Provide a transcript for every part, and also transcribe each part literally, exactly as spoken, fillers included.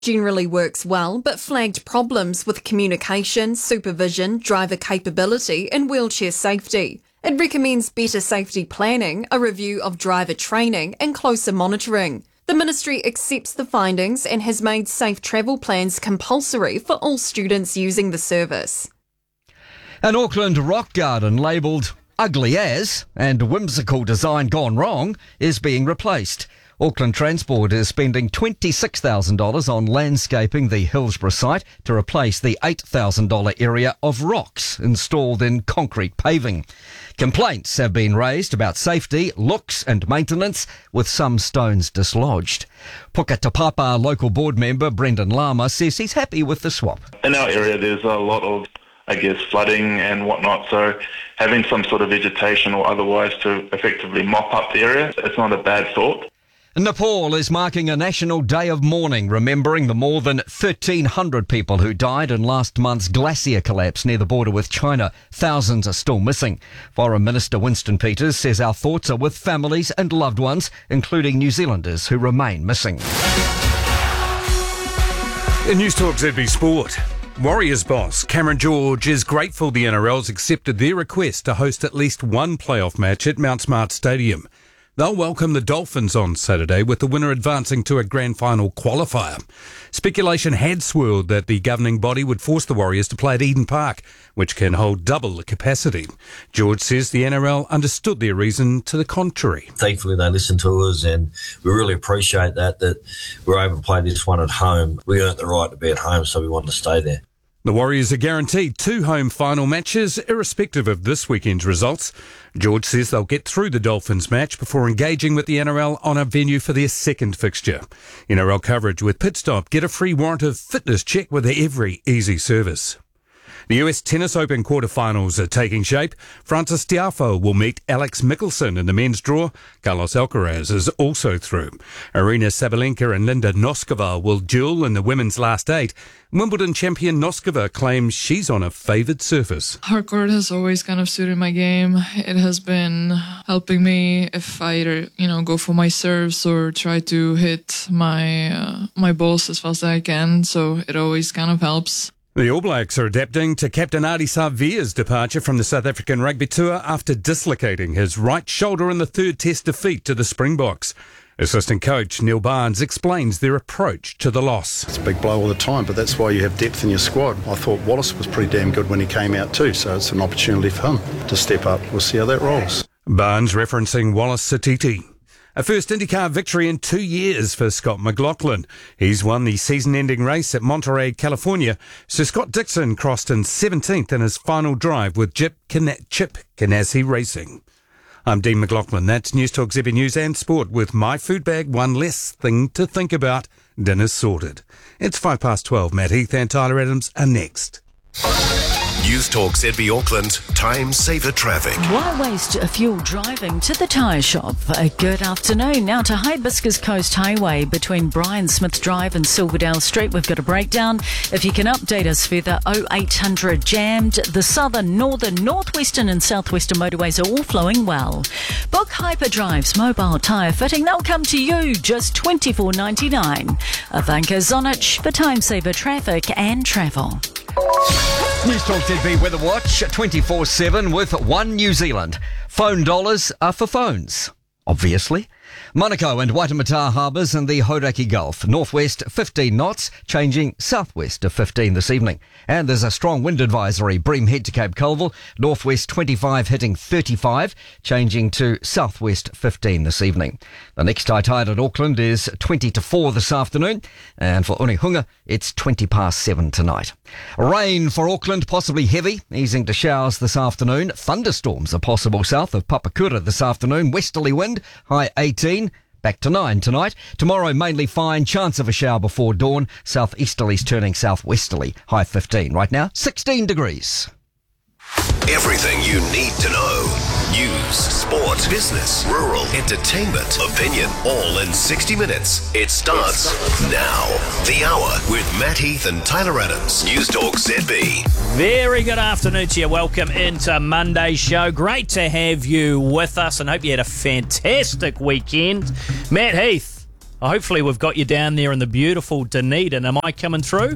generally works well, but flagged problems with communication, supervision, driver capability and wheelchair safety. It recommends better safety planning, a review of driver training and closer monitoring. The Ministry accepts the findings and has made safe travel plans compulsory for all students using the service. An Auckland rock garden labelled ugly as and whimsical design gone wrong is being replaced. Auckland Transport is spending twenty-six thousand dollars on landscaping the Hillsborough site to replace the eight thousand dollars area of rocks installed in concrete paving. Complaints have been raised about safety, looks and maintenance, with some stones dislodged. Puketapapa local board member Brendan Lama says he's happy with the swap. In our area there's a lot of, I guess, flooding and whatnot, so having some sort of vegetation or otherwise to effectively mop up the area, it's not a bad thought. Nepal is marking a national day of mourning, remembering the more than thirteen hundred people who died in last month's glacier collapse near the border with China. Thousands are still missing. Foreign Minister Winston Peters says our thoughts are with families and loved ones, including New Zealanders who remain missing. In News Talk Z B Sport. Warriors boss Cameron George is grateful the N R L's accepted their request to host at least one playoff match at Mount Smart Stadium. They'll welcome the Dolphins on Saturday, with the winner advancing to a grand final qualifier. Speculation had swirled that the governing body would force the Warriors to play at Eden Park, which can hold double the capacity. George says the N R L understood their reason to the contrary. Thankfully, they listened to us, and we really appreciate that, that we're able to play this one at home. We earned the right to be at home, so we wanted to stay there. The Warriors are guaranteed two home final matches, irrespective of this weekend's results. George says they'll get through the Dolphins match before engaging with the N R L on a venue for their second fixture. N R L coverage with Pitstop. Get a free warrant of fitness check with every easy service. The U S Tennis Open quarterfinals are taking shape. Frances Tiafoe will meet Alex Mickelson in the men's draw. Carlos Alcaraz is also through. Arina Sabalenka and Linda Noskova will duel in the women's last eight. Wimbledon champion Noskova claims she's on a favoured surface. Hard court has always kind of suited my game. It has been helping me if I either, you know, go for my serves or try to hit my uh, my balls as fast as I can. So it always kind of helps. The All Blacks are adapting to captain Ardie Savea's departure from the South African rugby tour after dislocating his right shoulder in the third test defeat to the Springboks. Assistant coach Neil Barnes explains their approach to the loss. It's a big blow all the time, but that's why you have depth in your squad. I thought Wallace was pretty damn good when he came out too, so it's an opportunity for him to step up. We'll see how that rolls. Barnes referencing Wallace Satiti. A first IndyCar victory in two years for Scott McLaughlin. He's won the season-ending race at Monterey, California. Sir Scott Dixon crossed in seventeenth in his final drive with Chip, Can- Chip Ganassi Racing. I'm Dean McLaughlin. That's News Talk Z B News and Sport with My Food Bag. One less thing to think about. Dinner's sorted. It's five past twelve. Matt Heath and Tyler Adams are next. News Talk Z B Auckland, time saver traffic. Why waste fuel driving to the tyre shop? A good afternoon. Now to Hibiscus Coast Highway between Brian Smith Drive and Silverdale Street. We've got a breakdown. If you can update us further, oh eight hundred jammed. The southern, northern, northwestern and southwestern motorways are all flowing well. Book Hyperdrive's mobile tyre fitting. They'll come to you just twenty-four ninety-nine. Ivanka Zonich for time saver traffic and travel. News Talk Z B Weather Watch twenty-four seven with One New Zealand. Phone dollars are for phones, obviously. Monaco and Waitemata harbours in the Hauraki Gulf. Northwest fifteen knots, changing southwest to fifteen this evening. And there's a strong wind advisory. Bream Head to Cape Colville. Northwest twenty-five hitting thirty-five, changing to southwest fifteen this evening. The next high tide at Auckland is twenty to four this afternoon. And for Unihunga, it's twenty past seven tonight. Rain for Auckland, possibly heavy, easing to showers this afternoon. Thunderstorms are possible south of Papakura this afternoon. Westerly wind, high eighteen. Back to nine tonight. Tomorrow, mainly fine. Chance of a shower before dawn. Southeasterlies turning southwesterly. High fifteen. Right now, sixteen degrees. Everything you need to know. News, sport, business, rural, entertainment, opinion, all in sixty minutes. It starts now. The Hour with Matt Heath and Tyler Adams. News Talk Z B. Very good afternoon to you. Welcome into Monday's show. Great to have you with us and hope you had a fantastic weekend. Matt Heath, Hopefully we've got you down there in the beautiful Dunedin. Am I coming through?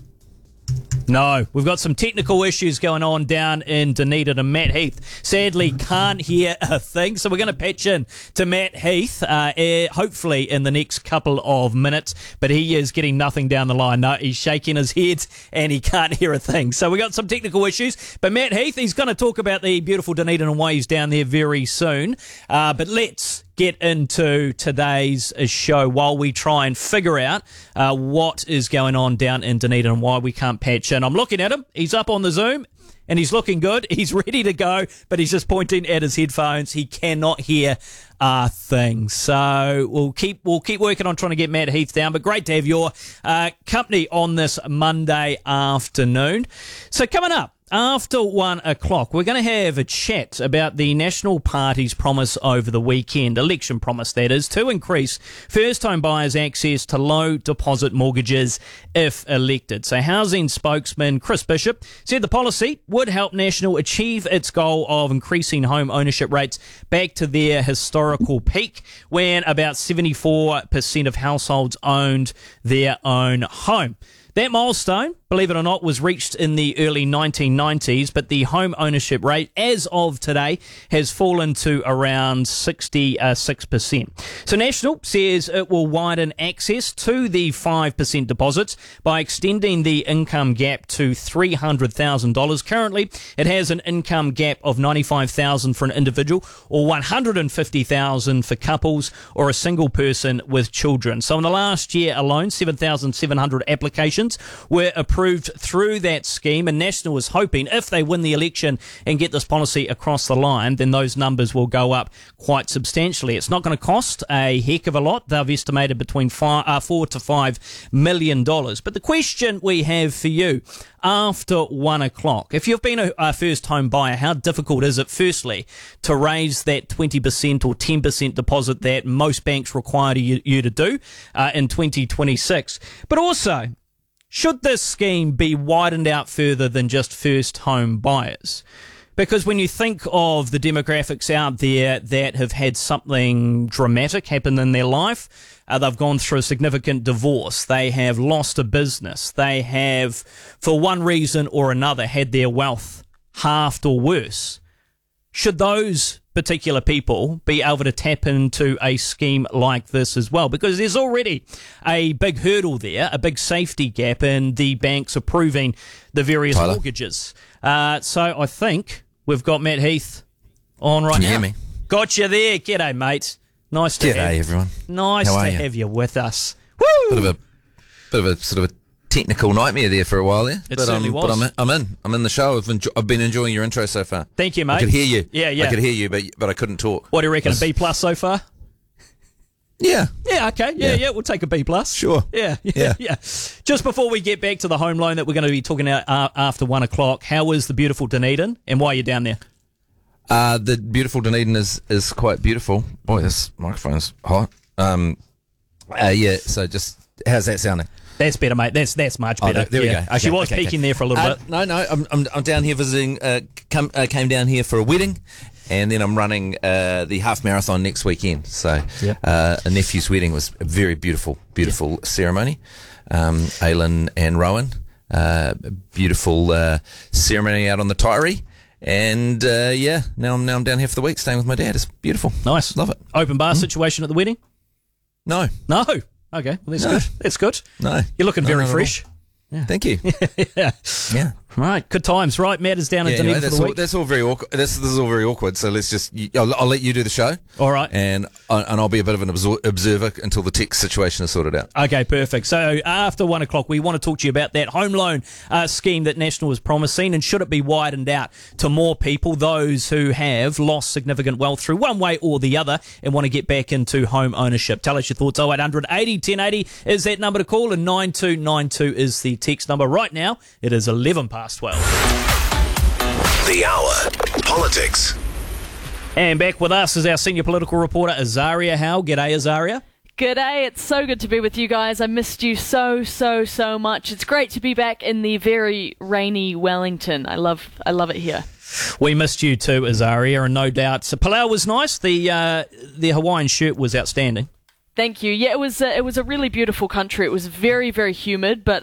No, we've got some technical issues going on down in Dunedin, and Matt Heath sadly can't hear a thing, so we're going to patch in to Matt Heath, uh, eh, hopefully in the next couple of minutes, but he is getting nothing down the line. No, he's shaking his head and he can't hear a thing. So we got some technical issues, but Matt Heath, he's going to talk about the beautiful Dunedin and why he's down there very soon. Uh, but let's get into today's show while we try and figure out uh, what is going on down in Dunedin and why we can't patch in. I'm looking at him. He's up on the Zoom and he's looking good. He's ready to go, but he's just pointing at his headphones. He cannot hear a thing. So we'll keep we'll keep working on trying to get Matt Heath down. But great to have your uh, company on this Monday afternoon. So coming up after one o'clock, we're going to have a chat about the National Party's promise over the weekend, election promise that is, to increase first-home buyers' access to low-deposit mortgages if elected. So housing spokesman Chris Bishop said the policy would help National achieve its goal of increasing home ownership rates back to their historical peak, when about seventy-four percent of households owned their own home. That milestone, believe it or not, was reached in the early nineteen nineties, but the home ownership rate as of today has fallen to around sixty-six percent. So National says it will widen access to the five percent deposits by extending the income gap to three hundred thousand dollars. Currently, it has an income gap of ninety-five thousand dollars for an individual or one hundred fifty thousand dollars for couples or a single person with children. So in the last year alone, seven thousand seven hundred applications were approved through that scheme, and National is hoping if they win the election and get this policy across the line, then those numbers will go up quite substantially. It's not going to cost a heck of a lot. They've estimated between five, uh, four to five million dollars. But the question we have for you after one o'clock, if you've been a, a first home buyer, how difficult is it, firstly, to raise that twenty percent or ten percent deposit that most banks require you, you to do uh, in twenty twenty-six? But also, should this scheme be widened out further than just first home buyers? Because when you think of the demographics out there that have had something dramatic happen in their life, uh, they've gone through a significant divorce, they have lost a business, they have, for one reason or another, had their wealth halved or worse. Should those particular people be able to tap into a scheme like this as well? Because there's already a big hurdle there, a big safety gap in the banks approving the various Tyler. mortgages. Uh, so I think we've got Matt Heath on right Can now. you hear me? Got you there. G'day, mate. Nice to G'day, have everyone. Nice How to are you? have you with us. Woo! Bit of a bit of a sort of a technical nightmare there for a while there. It but, certainly um, was. But I'm in, I'm in. I'm in the show. I've, enjo- I've been enjoying your intro so far. Thank you, mate. I could hear you. Yeah, yeah. I could hear you, but but I couldn't talk. What do you reckon? A That's- B plus so far? Yeah. Yeah, okay. Yeah, yeah, Yeah. we'll take a B plus. Sure. Yeah, yeah, Yeah. yeah. Just before we get back to the home loan that we're going to be talking about uh, after one o'clock, how is the beautiful Dunedin and why are you down there? Uh, the beautiful Dunedin is, is quite beautiful. Boy, this microphone's hot. Um, uh, yeah, so just, how's that sounding? That's better, mate. That's that's much Oh, better. there, there we Yeah. go. She Okay, was okay, peeking okay. there for a little Uh, bit. No, no, I'm, I'm I'm down here visiting. Uh, come, uh, came down here for a wedding, and then I'm running uh, the half marathon next weekend. So, Yeah. uh, a nephew's wedding was a very beautiful, beautiful ceremony. Um, Aylin and Rowan, uh, beautiful uh, ceremony out on the Tyree. And uh, yeah, now I'm now I'm down here for the week, staying with my dad. It's beautiful. Nice. Love it. Open bar situation at the wedding? No, No. Okay, well, that's No. good. That's good. no. You're looking No, very not at fresh. Thank you. Yeah. Yeah. Right, good times. Right, Matt is down in Yeah, Dunedin anyway, for that's the all, week. that's all very awkward. This, this is all very awkward. So let's just, you, I'll, I'll let you do the show. All right. And and I'll be a bit of an absor- observer until the text situation is sorted out. Okay, perfect. So after one o'clock, we want to talk to you about that home loan uh, scheme that National is promising, and should it be widened out to more people, those who have lost significant wealth through one way or the other and want to get back into home ownership. Tell us your thoughts. oh eight hundred eighty ten eighty is that number to call, and nine two nine two is the text number. Right now, it is eleven past twelve. The Hour. Politics. And back with us is our senior political reporter, Azaria Howe. G'day, Azaria. G'day, it's so good to be with you guys. I missed you so, so, so much. It's great to be back in the very rainy Wellington. I love I love it here. We missed you too, Azaria, and no doubt. So Palau was nice. The uh, the Hawaiian shirt was outstanding. Thank you. Yeah, it was a, it was a really beautiful country. It was very, very humid, but